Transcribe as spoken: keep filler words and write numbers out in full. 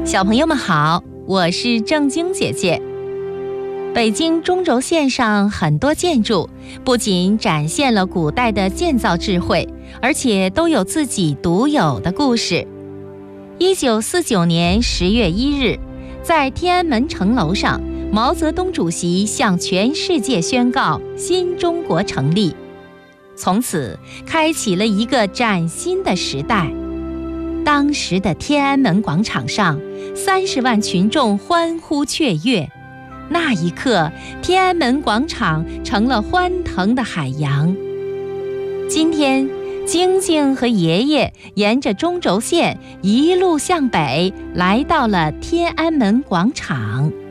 小朋友们好，我是正晶姐姐。北京中轴线上很多建筑不仅展现了古代的建造智慧，而且都有自己独有的故事。一九四九年十月一日，在天安门城楼上，毛泽东主席向全世界宣告新中国成立，从此开启了一个崭新的时代。当时的天安门广场上，三十万群众欢呼雀跃，那一刻，天安门广场成了欢腾的海洋。今天，晶晶和爷爷沿着中轴线一路向北，来到了天安门广场。